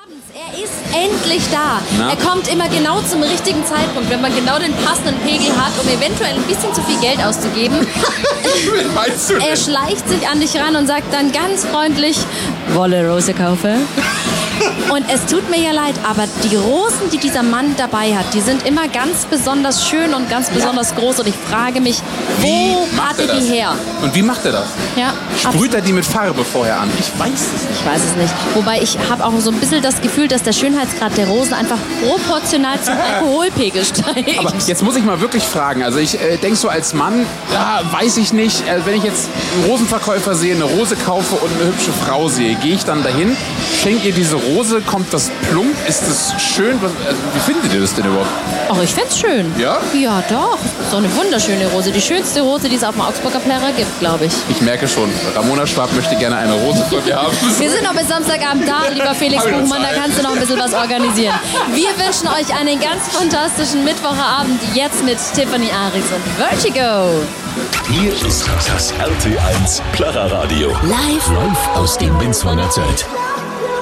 Er ist endlich da. Na? Er kommt immer genau zum richtigen Zeitpunkt, wenn man genau den passenden Pegel hat, um eventuell ein bisschen zu viel Geld auszugeben. Wie meinst du Er denn? schleicht sich an dich ran und sagt dann ganz freundlich, wolle Rose kaufen? Und es tut mir ja leid, aber die Rosen, die dieser Mann dabei hat, die sind immer ganz besonders schön und ganz besonders groß. Und ich frage mich, wo hat er die her? Und wie macht er das? Ja, Sprüht er die mit Farbe vorher an? Ich weiß es nicht. ich weiß es nicht. Wobei ich habe auch so ein bisschen das Gefühl, dass der Schönheitsgrad der Rosen einfach proportional zum Alkoholpegel steigt. Aber jetzt muss ich mal wirklich fragen. Also ich denke so als Mann, ja, weiß ich nicht. Wenn ich jetzt einen Rosenverkäufer sehe, eine Rose kaufe und eine hübsche Frau sehe, gehe ich dann dahin, schenke ihr diese Rose, kommt das plump, ist das schön? Wie findet ihr das denn überhaupt? Ach, ich find's schön. Ja? Ja, doch. So eine wunderschöne Rose. Die schönste Rose, die es auf dem Augsburger Plärrer gibt, glaube ich. Ich merke schon, Ramona Schwab möchte gerne eine Rose von mir haben. Wir sind noch bis Samstagabend da, lieber Felix Hab ich noch Buchmann, da Zeit? kannst du noch ein bisschen was organisieren. Wir wünschen euch einen ganz fantastischen Mittwochabend jetzt mit Tiffany Arix und Vertigo. Hier ist das RT1 Plärrer Radio. Live Live aus dem Binswanger Zelt.